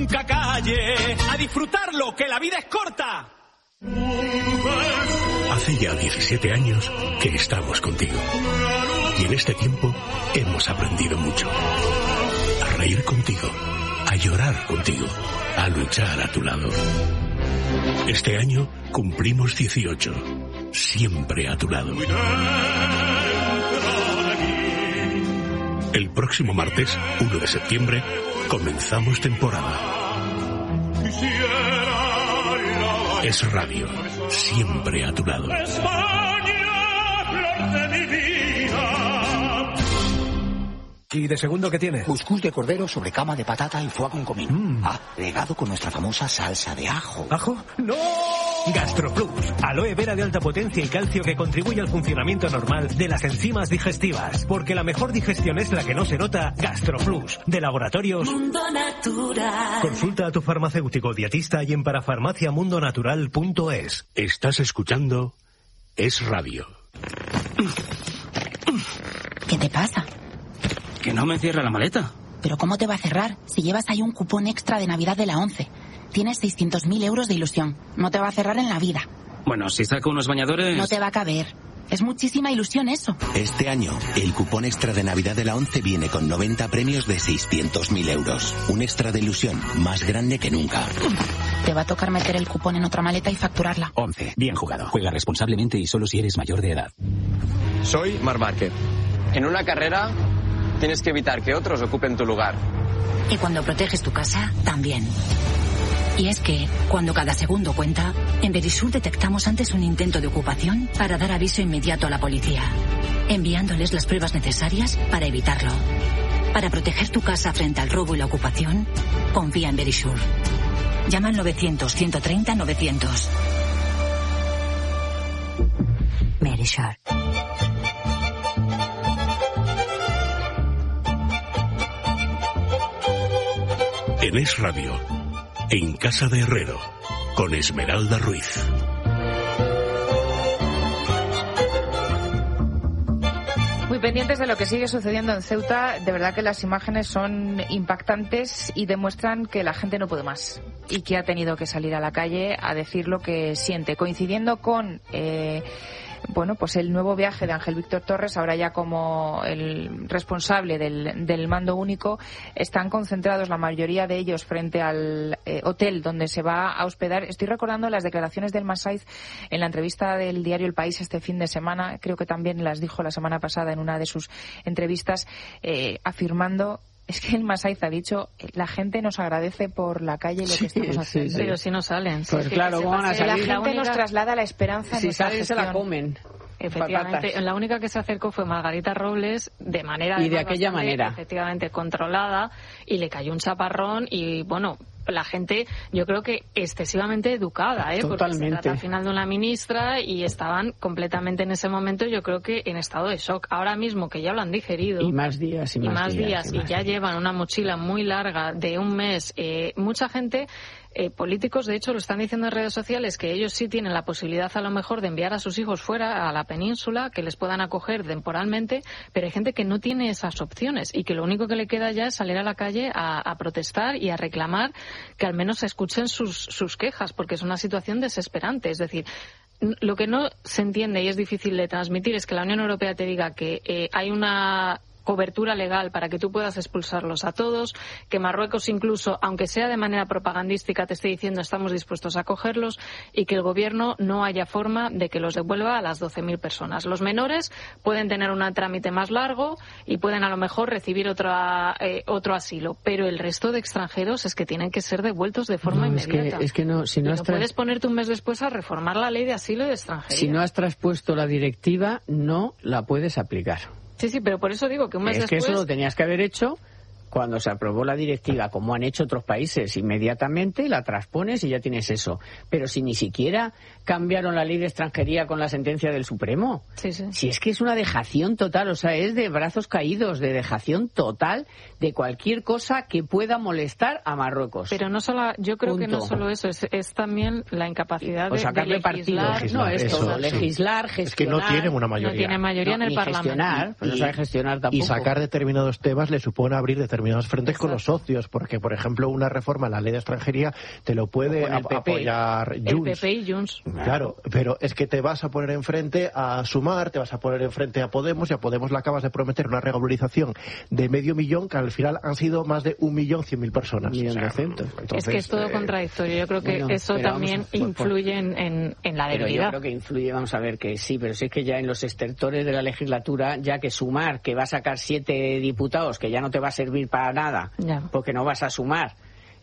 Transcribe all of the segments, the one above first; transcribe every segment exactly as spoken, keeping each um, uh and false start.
Calle, a disfrutarlo, que la vida es corta. Hace ya diecisiete años que estamos contigo. Y en este tiempo hemos aprendido mucho. A reír contigo, a llorar contigo, a luchar a tu lado. Este año cumplimos dieciocho. Siempre a tu lado. El próximo martes, uno de septiembre, comenzamos temporada. Es radio, siempre a tu lado. ¿Y de segundo qué tiene? Cuscús de cordero sobre cama de patata y foie con comino. Mm. Ah, regado con nuestra famosa salsa de ajo. ¿Ajo? ¡No! GastroPlus, aloe vera de alta potencia y calcio que contribuye al funcionamiento normal de las enzimas digestivas. Porque la mejor digestión es la que no se nota. GastroPlus, de Laboratorios Mundo Natural. Consulta a tu farmacéutico dietista y en parafarmaciamundonatural punto es. Estás escuchando Es Radio. ¿Qué te pasa? Que no me cierra la maleta. ¿Pero cómo te va a cerrar si llevas ahí un cupón extra de Navidad de la ONCE? Tienes seiscientos mil euros de ilusión. No te va a cerrar en la vida. Bueno, si saco unos bañadores... No te va a caber. Es muchísima ilusión eso. Este año, el cupón extra de Navidad de la ONCE viene con noventa premios de seiscientos mil euros. Un extra de ilusión más grande que nunca. Te va a tocar meter el cupón en otra maleta y facturarla. ONCE. Bien jugado. Juega responsablemente y solo si eres mayor de edad. Soy Marc Márquez. En una carrera tienes que evitar que otros ocupen tu lugar. Y cuando proteges tu casa, también. Y es que, cuando cada segundo cuenta, en Verisur detectamos antes un intento de ocupación para dar aviso inmediato a la policía, enviándoles las pruebas necesarias para evitarlo. Para proteger tu casa frente al robo y la ocupación, confía en Verisur. Llama al novecientos, ciento treinta, novecientos. Verisur. En Es Radio, en Casa de Herrero, con Esmeralda Ruiz. Muy pendientes de lo que sigue sucediendo en Ceuta. De verdad que las imágenes son impactantes y demuestran que la gente no puede más y que ha tenido que salir a la calle a decir lo que siente. Coincidiendo con eh, bueno, pues el nuevo viaje de Ángel Víctor Torres, ahora ya como el responsable del, del mando único, están concentrados la mayoría de ellos frente al eh, hotel donde se va a hospedar. Estoy recordando las declaraciones del Masaiz en la entrevista del diario El País este fin de semana, creo que también las dijo la semana pasada en una de sus entrevistas, eh, afirmando... Es que el Masaiz ha dicho, la gente nos agradece por la calle lo que estamos haciendo. Sí, sí. Pero si no salen. Pues sí, claro, ¿cómo van a salir? La gente la única... nos traslada la esperanza en si nuestra salen gestión. se la comen. Efectivamente, Patatas. la única que se acercó fue Margarita Robles, de manera y de aquella manera efectivamente controlada, y le cayó un chaparrón y bueno, la gente yo creo que excesivamente educada, ¿eh? Porque se trata al final de una ministra y estaban completamente en ese momento, yo creo que en estado de shock. Ahora mismo que ya lo han digerido y más días y, y más, más días, días y, más y ya días. Llevan una mochila muy larga de un mes, eh, mucha gente. Eh, políticos, de hecho, lo están diciendo en redes sociales que ellos sí tienen la posibilidad a lo mejor de enviar a sus hijos fuera a la península, que les puedan acoger temporalmente, pero hay gente que no tiene esas opciones y que lo único que le queda ya es salir a la calle a, a protestar y a reclamar que al menos se escuchen sus, sus quejas, porque es una situación desesperante. Es decir, lo que no se entiende y es difícil de transmitir es que la Unión Europea te diga que eh, hay una cobertura legal para que tú puedas expulsarlos a todos, que Marruecos incluso, aunque sea de manera propagandística, te esté diciendo estamos dispuestos a acogerlos, y que el gobierno no haya forma de que los devuelva a las doce mil personas. Los menores pueden tener un trámite más largo y pueden a lo mejor recibir otra, eh, otro asilo, pero el resto de extranjeros es que tienen que ser devueltos de forma no, inmediata. Es que, es que no, si no, no has tras... puedes ponerte un mes después a reformar la ley de asilo y de extranjería. Si no has traspuesto la directiva, no la puedes aplicar. Sí, sí, pero por eso digo que un mes es después... Es que eso lo tenías que haber hecho cuando se aprobó la directiva, como han hecho otros países, inmediatamente la transpones y ya tienes eso. Pero si ni siquiera cambiaron la ley de extranjería con la sentencia del Supremo. Sí, sí. Si es que es una dejación total, o sea, es de brazos caídos, de dejación total de cualquier cosa que pueda molestar a Marruecos. Pero no solo, yo creo Punto. que no solo eso, es, es también la incapacidad o de, de legislar. Partido. legislar. No, es todo, legislar, gestionar. Es que no tienen una mayoría. No tiene mayoría no, en el ni Parlamento. Gestionar, pues no sabe gestionar tampoco. Y sacar determinados temas le supone abrir determinados determinados frentes Exacto. con los socios, porque, por ejemplo, una reforma a la ley de extranjería te lo puede ap- apoyar Junts. El P P y Junts. Claro, pero es que te vas a poner enfrente a Sumar, te vas a poner enfrente a Podemos, y a Podemos le acabas de prometer una regularización de medio millón, que al final han sido más de un millón cien mil personas. Un millón de centos. Es que es todo eh, contradictorio. Yo creo que bueno, eso también a, influye en, en, en la debilidad. Pero yo creo que influye, vamos a ver, que sí, pero sí es que ya en los estertores de la legislatura, ya que Sumar, que va a sacar siete diputados, que ya no te va a servir para nada, ya. porque no vas a sumar,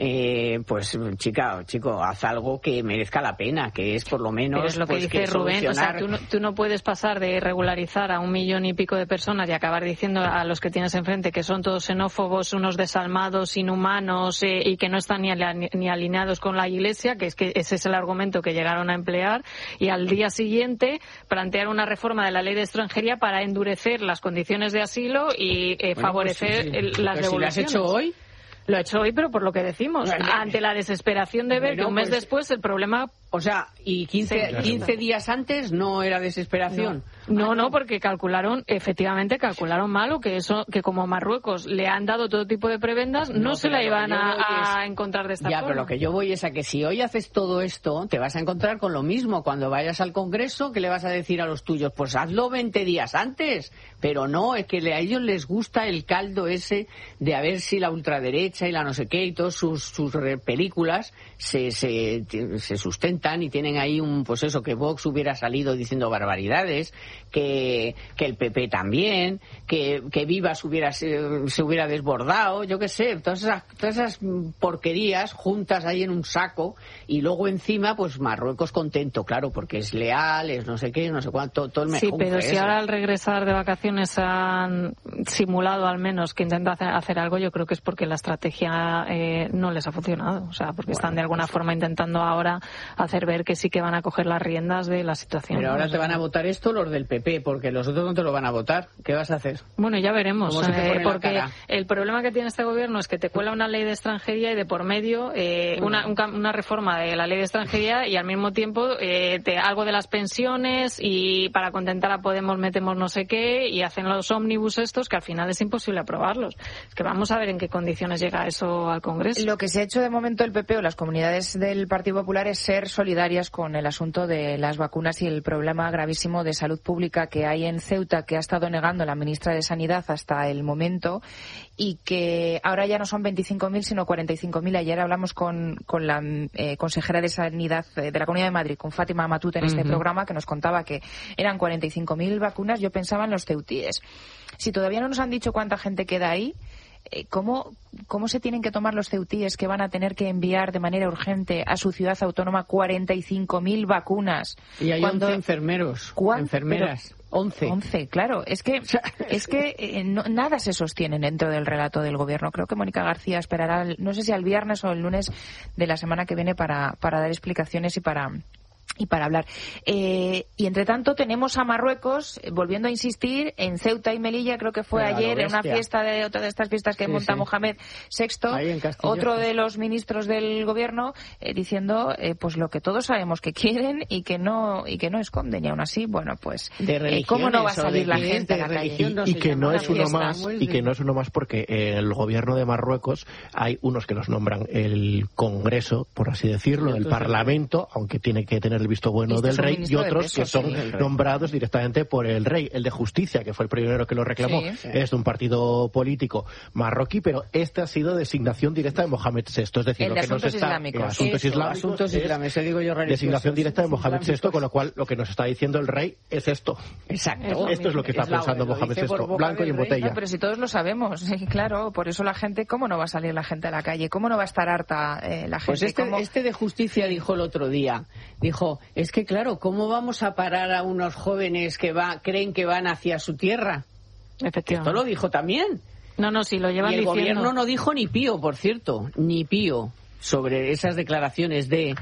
Eh, pues chica, chico, haz algo que merezca la pena, que es por lo menos Pero es lo que pues, dice que Rubén, solucionar... o sea, tú no, tú no puedes pasar de regularizar a un millón y pico de personas y acabar diciendo a los que tienes enfrente que son todos xenófobos, unos desalmados, inhumanos eh, y que no están ni, ali- ni alineados con la Iglesia, que es que ese es el argumento que llegaron a emplear, y al día siguiente plantear una reforma de la ley de extranjería para endurecer las condiciones de asilo y eh, bueno, favorecer pues sí, sí. El, las Pero devoluciones. Si lo has hecho hoy... Lo he hecho hoy, pero por lo que decimos, ante la desesperación de ver bueno, que un mes pues, después el problema... O sea, y quince, quince días antes no era desesperación. No, no, no, porque calcularon, efectivamente calcularon mal, o que eso, que como Marruecos le han dado todo tipo de prebendas, no, no se la iban a, a encontrar de esta ya, forma. Ya, pero lo que yo voy es a que si hoy haces todo esto, te vas a encontrar con lo mismo. Cuando vayas al Congreso, ¿qué le vas a decir a los tuyos? Pues hazlo veinte días antes. Pero no, es que a ellos les gusta el caldo ese de a ver si la ultraderecha y la no sé qué y todas sus, sus películas se, se, se sustentan y tienen ahí un, pues eso, que Vox hubiera salido diciendo barbaridades, que, que el P P también, que, que Vivas hubiera, se, se hubiera desbordado, yo qué sé, todas esas, todas esas porquerías juntas ahí en un saco, y luego encima, pues Marruecos contento, claro, porque es leal, es no sé qué, no sé cuánto, todo el mejor. Sí, pero si ahora al regresar de vacaciones han simulado al menos que intenta hacer, hacer algo, yo creo que es porque la estrategia eh, no les ha funcionado, o sea, porque bueno, están de alguna pues, forma intentando ahora hacer ver que sí que van a coger las riendas de la situación. Pero ahora te van a votar esto los del P P, porque los otros no te lo van a votar. ¿Qué vas a hacer? Bueno, ya veremos, eh, porque la el problema que tiene este gobierno es que te cuela una ley de extranjería y de por medio eh, una, un, una reforma de la ley de extranjería, y al mismo tiempo eh, te, algo de las pensiones, y para contentar a Podemos metemos no sé qué, y hacen los ómnibus estos que al final es imposible aprobarlos. Es que vamos a ver en qué condiciones llega eso al Congreso. Lo que se ha hecho de momento el P P o las comunidades del Partido Popular es ser solidarias con el asunto de las vacunas y el problema gravísimo de salud pública que hay en Ceuta, que ha estado negando la ministra de Sanidad hasta el momento, y que ahora ya no son veinticinco mil sino cuarenta y cinco mil. Ayer hablamos con, con la eh, consejera de Sanidad de la Comunidad de Madrid, con Fátima Matute, en este uh-huh. programa, que nos contaba que eran cuarenta y cinco mil vacunas. Yo pensaba en los ceutíes. Si todavía no nos han dicho cuánta gente queda ahí, ¿Cómo, ¿Cómo se tienen que tomar los ceutíes que van a tener que enviar de manera urgente a su ciudad autónoma cuarenta y cinco mil vacunas? Y hay cuando... once enfermeros, ¿Cuán? enfermeras. Pero... once. once, claro. Es que, es que eh, no, nada se sostiene dentro del relato del Gobierno. Creo que Mónica García esperará, no sé si al viernes o el lunes de la semana que viene, para, para dar explicaciones y para... y para hablar. Eh, y entre tanto tenemos a Marruecos eh, volviendo a insistir en Ceuta y Melilla, creo que fue Pero ayer, en una fiesta de otra de estas fiestas que sí, monta sí. Mohamed sexto, otro de los ministros del gobierno, eh, diciendo eh, pues lo que todos sabemos que quieren y que no y que no esconden. Y aún así, bueno, pues eh, ¿cómo no va a salir la gente a la calle? Y, y que no es uno más, y que no es uno más porque en el gobierno de Marruecos hay unos que los nombran el Congreso, por así decirlo, el Parlamento, aunque tiene que tener el visto bueno del rey, y otros que son nombrados directamente por el rey. El de Justicia, que fue el primero que lo reclamó, sí, sí. es de un partido político marroquí, pero este ha sido designación directa de Mohamed sexto, es decir, el lo de que nos está islámicos. Eh, asuntos Eso, islámicos, asuntos islámicos, digo yo, designación directa de Mohamed sexto, con lo cual lo que nos está diciendo el rey es esto. Exacto. Esto es lo que está es pensando la, Mohamed sexto, blanco y en botella. No, pero si todos lo sabemos, sí, claro, por eso la gente, ¿cómo no va a salir la gente a la calle? ¿Cómo no va a estar harta eh, la gente? Pues este, ¿Cómo... este de Justicia dijo el otro día, dijo, es que claro, ¿cómo vamos a parar a unos jóvenes que va, creen que van hacia su tierra? Efectivamente. Esto lo dijo también. No, no, sí, lo llevan y el diciendo. gobierno no dijo ni pío, por cierto, ni pío, sobre esas declaraciones de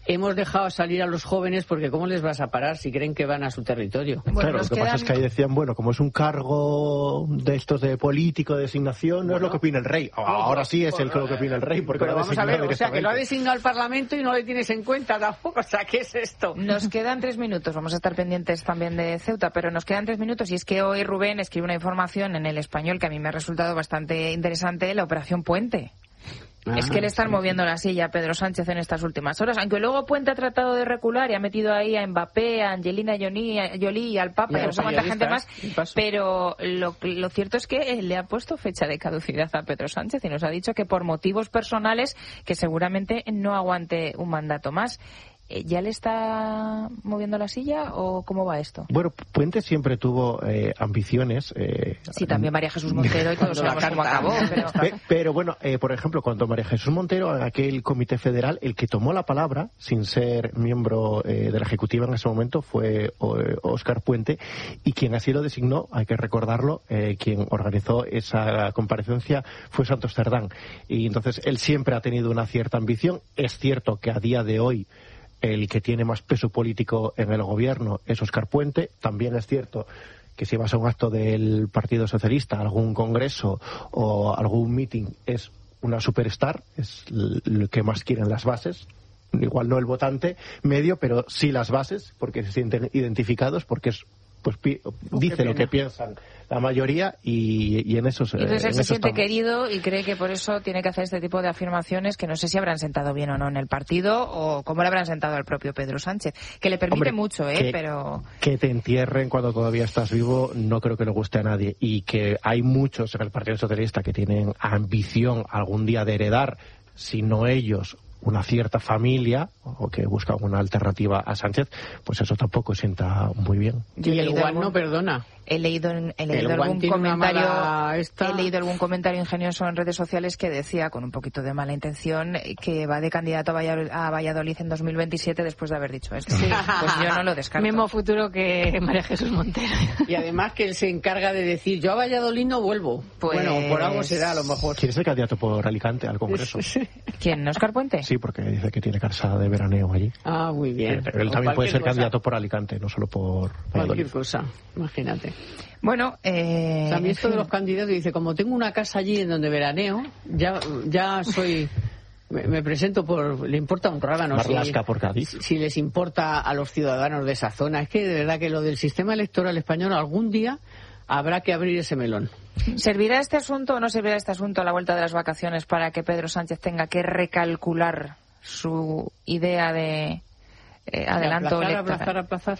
hemos dejado salir a los jóvenes porque ¿cómo les vas a parar si creen que van a su territorio? Bueno, claro, lo que quedan... pasa es que ahí decían, bueno, como es un cargo de estos de político, de designación, no bueno, es lo que opina el rey. Ahora sí es el que lo que opina el rey, porque pero lo ha vamos a ver, o sea, que lo ha designado el Parlamento y no le tienes en cuenta tampoco, o sea, ¿qué es esto? Nos quedan tres minutos, vamos a estar pendientes también de Ceuta, pero nos quedan tres minutos y es que hoy Rubén escribe una información en El Español que a mí me ha resultado bastante interesante, la Operación Puente. Ah, es que le están sí, moviendo sí. la silla a Pedro Sánchez en estas últimas horas, aunque luego Puente ha tratado de recular y ha metido ahí a Mbappé, a Angelina Jolie y al Papa y, y a no sé cuánta gente más, pero lo, lo cierto es que le ha puesto fecha de caducidad a Pedro Sánchez y nos ha dicho que por motivos personales que seguramente no aguante un mandato más. ¿Ya le está moviendo la silla o cómo va esto? Bueno, Puente siempre tuvo eh, ambiciones. Eh, sí, también María Jesús Montero y todos sabemos cómo acabó. Pero, Pe- pero bueno, eh, por ejemplo, cuando María Jesús Montero, en aquel comité federal, el que tomó la palabra, sin ser miembro eh, de la Ejecutiva en ese momento, fue Óscar Puente, y quien así lo designó, hay que recordarlo, eh, quien organizó esa comparecencia fue Santos Cerdán. Y entonces él siempre ha tenido una cierta ambición. Es cierto que a día de hoy el que tiene más peso político en el gobierno es Óscar Puente. También es cierto que si vas a un acto del Partido Socialista, algún congreso o algún meeting, es una superstar, es lo que más quieren las bases. Igual no el votante medio, pero sí las bases, porque se sienten identificados, porque es pues pi- dice lo que piensan la mayoría y, y en eso se Entonces él en se eso siente estamos. querido y cree que por eso tiene que hacer este tipo de afirmaciones que no sé si habrán sentado bien o no en el partido o cómo le habrán sentado al propio Pedro Sánchez, que le permite Hombre, mucho, ¿eh? Que, pero que te entierren cuando todavía estás vivo no creo que le guste a nadie, y que hay muchos en el Partido Socialista que tienen ambición algún día de heredar, si no ellos, una cierta familia, o que busca una alternativa a Sánchez, pues eso tampoco sienta muy bien. Y el Guan no perdona. He leído, he leído algún comentario esta... he leído algún comentario ingenioso en redes sociales que decía, con un poquito de mala intención, que va de candidato a Valladolid, a Valladolid en dos mil veintisiete después de haber dicho esto. Sí. Pues yo no lo descarto. Mismo futuro que María Jesús Montero. Y además que él se encarga de decir, yo a Valladolid no vuelvo. Pues... Bueno, por algo será a lo mejor. ¿Quién es el candidato por Alicante al Congreso? ¿Quién? ¿Óscar Puente? Sí, porque dice que tiene casa de veraneo allí. Ah, muy bien. Pero él o también puede ser cosa. candidato por Alicante, no solo por Valladolid. Cualquier cosa, imagínate. Bueno, eh... también esto de los candidatos dice, como tengo una casa allí en donde veraneo, ya, ya soy... Me, me presento por... Le importa un rábano. Marlaska si, por Cádiz. Si les importa a los ciudadanos de esa zona. Es que de verdad que lo del sistema electoral español algún día habrá que abrir ese melón. ¿Servirá este asunto o no servirá este asunto a la vuelta de las vacaciones para que Pedro Sánchez tenga que recalcular su idea de eh, adelanto aplazar, electoral? aplazar, aplazar.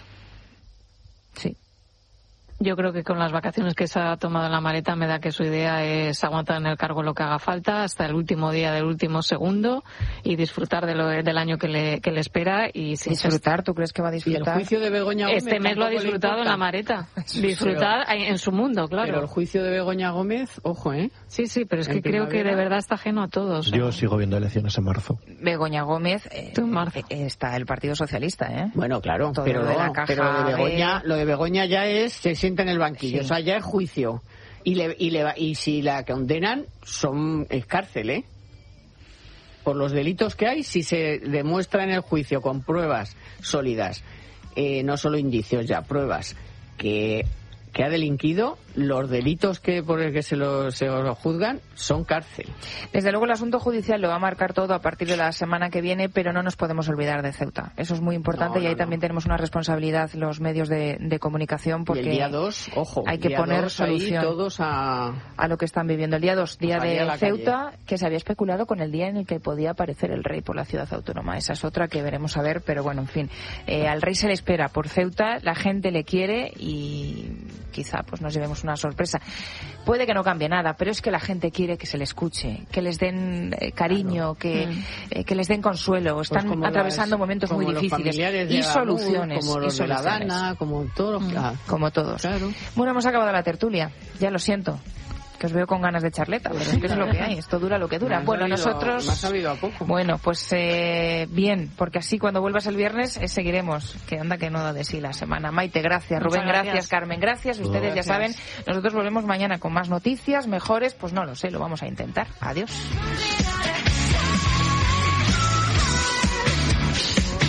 Sí. Yo creo que con las vacaciones que se ha tomado en la maleta me da que su idea es aguantar en el cargo lo que haga falta hasta el último día del último segundo y disfrutar de lo, del año que le, que le espera. Y si ¿Disfrutar? Se... ¿Tú crees que va a disfrutar? ¿Y el juicio de Begoña Gómez? Este mes lo ha disfrutado en la maleta. Disfrutar pero, en su mundo, claro. Pero el juicio de Begoña Gómez, ojo, ¿eh? Sí, sí, pero es en que primavera. Creo que de verdad está ajeno a todos. Yo ¿eh? sigo viendo elecciones en marzo. Begoña Gómez, eh, en marzo. Eh, está el Partido Socialista, ¿eh? Bueno, claro, Todo pero, de la no, caja pero de Begoña, de... lo de Begoña ya es, se sienta en el banquillo. Sí. O sea, ya es juicio. Y, le, y, le, y si la condenan, son, es cárcel, ¿eh? Por los delitos que hay, si se demuestra en el juicio con pruebas sólidas, eh, no solo indicios ya, pruebas, que, que ha delinquido, los delitos que por el que se lo, se lo juzgan son cárcel. Desde luego el asunto judicial lo va a marcar todo a partir de la semana que viene, pero no nos podemos olvidar de Ceuta. Eso es muy importante no, no, y ahí no. también tenemos una responsabilidad los medios de, de comunicación, porque y el día dos, ojo, hay que poner solución todos a... a lo que están viviendo. El día dos, día de Ceuta, calle. Que se había especulado con el día en el que podía aparecer el rey por la ciudad autónoma. Esa es otra que veremos a ver, pero bueno, en fin. Eh, al rey se le espera por Ceuta, la gente le quiere y quizá pues nos llevemos una sorpresa. Puede que no cambie nada, pero es que la gente quiere que se le escuche, que les den eh, cariño, claro. que, mm. eh, que les den consuelo. Están pues atravesando las, momentos muy difíciles y soluciones. Como los y de la Dana, como todos. Mm. Ah, como todos. Claro. Bueno, hemos acabado la tertulia, ya lo siento. Que os veo con ganas de charleta, pero es que es lo que hay, esto dura lo que dura. Bueno, sabido, nosotros... Me ha sabido a poco. Bueno, pues eh, bien, porque así cuando vuelvas el viernes eh, seguiremos, que anda que no da de sí la semana. Maite, gracias. Muchas Rubén, gracias. gracias. Carmen, gracias. Ustedes gracias. Ya saben, nosotros volvemos mañana con más noticias, mejores, pues no lo sé, lo vamos a intentar. Adiós.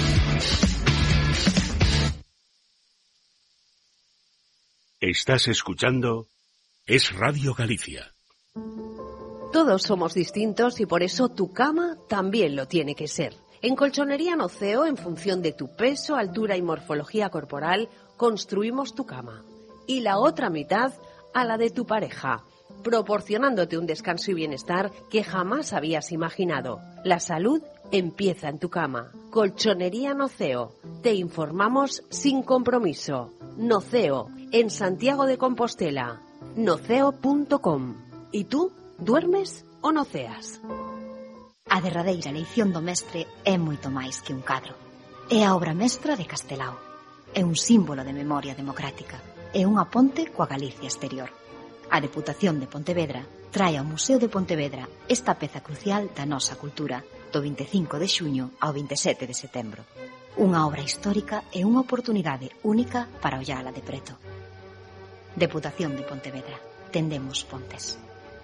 Estás escuchando Es Radio Galicia. Todos somos distintos y por eso tu cama también lo tiene que ser. En Colchonería Noceo, en función de tu peso, altura y morfología corporal, construimos tu cama. Y la otra mitad a la de tu pareja, proporcionándote un descanso y bienestar que jamás habías imaginado. La salud empieza en tu cama. Colchonería Noceo. Te informamos sin compromiso. Noceo, en Santiago de Compostela. noceo punto com. ¿Y tú, duermes o noceas? A derradeira leición do mestre é moito máis que un cadro. É a obra mestra de Castelao. É un símbolo de memoria democrática. É unha ponte coa Galicia exterior. A Deputación de Pontevedra trae ao Museo de Pontevedra esta peza crucial da nosa cultura do vinte e cinco de xuño ao vinte e sete de setembro. Unha obra histórica e unha oportunidade única para ollala de preto. Deputación de Pontevedra. Tendemos pontes.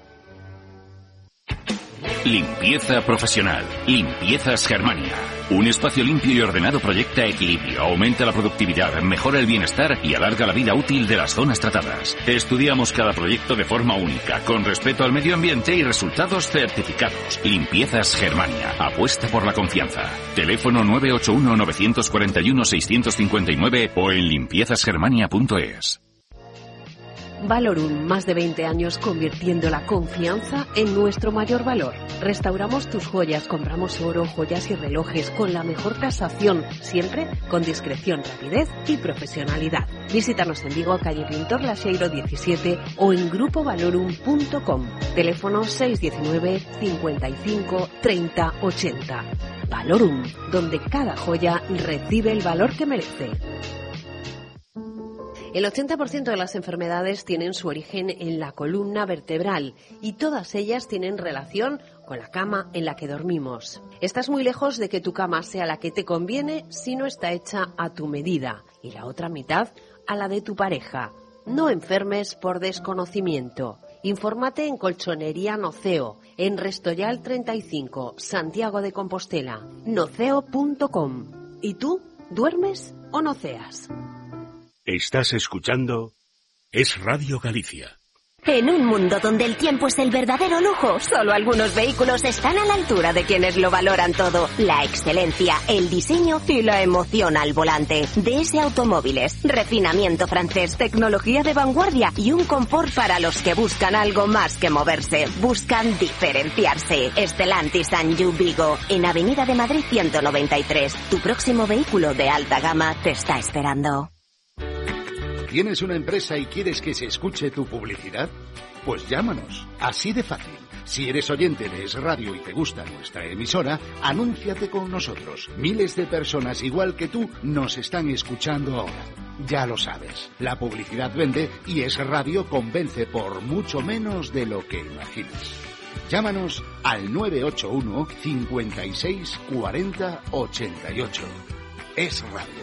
Limpieza profesional. Limpiezas Germania. Un espacio limpio y ordenado proyecta equilibrio, aumenta la productividad, mejora el bienestar y alarga la vida útil de las zonas tratadas. Estudiamos cada proyecto de forma única, con respeto al medio ambiente y resultados certificados. Limpiezas Germania. Apuesta por la confianza. Teléfono nueve ocho uno, nueve cuatro uno, seis cinco nueve o en limpiezas germania punto es. Valorum, más de veinte años convirtiendo la confianza en nuestro mayor valor. Restauramos tus joyas, compramos oro, joyas y relojes con la mejor tasación, siempre con discreción, rapidez y profesionalidad. Visítanos en Vigo, calle Pintor Laxeiro diecisiete o en grupo valorum punto com. Teléfono seis uno nueve, cincuenta y cinco, treinta, ochenta. Valorum, donde cada joya recibe el valor que merece. El ochenta por ciento de las enfermedades tienen su origen en la columna vertebral y todas ellas tienen relación con la cama en la que dormimos. Estás muy lejos de que tu cama sea la que te conviene si no está hecha a tu medida y la otra mitad a la de tu pareja. No enfermes por desconocimiento. Infórmate en Colchonería Noceo, en Restoyal treinta y cinco, Santiago de Compostela, noceo punto com. ¿Y tú, duermes o noceas? Estás escuchando Es Radio Galicia. En un mundo donde el tiempo es el verdadero lujo, solo algunos vehículos están a la altura de quienes lo valoran todo. La excelencia, el diseño y la emoción al volante. D S Automóviles, refinamiento francés, tecnología de vanguardia y un confort para los que buscan algo más que moverse. Buscan diferenciarse. Stellantis and You Vigo, en Avenida de Madrid ciento noventa y tres. Tu próximo vehículo de alta gama te está esperando. ¿Tienes una empresa y quieres que se escuche tu publicidad? Pues llámanos, así de fácil. Si eres oyente de Es Radio y te gusta nuestra emisora, anúnciate con nosotros. Miles de personas igual que tú nos están escuchando ahora. Ya lo sabes, la publicidad vende y Es Radio convence por mucho menos de lo que imaginas. Llámanos al nueve ocho uno, cincuenta y seis, cuarenta, ochenta y ocho. Es Radio.